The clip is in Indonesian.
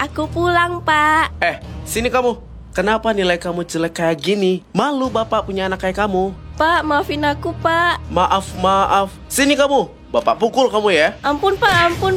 aku pulang, Pak. Sini kamu. Kenapa nilai kamu jelek kayak gini? Malu bapak punya anak kayak kamu. Pak, maafin aku, Pak. Maaf. Sini kamu. Bapak pukul kamu ya. Ampun, Pak, ampun.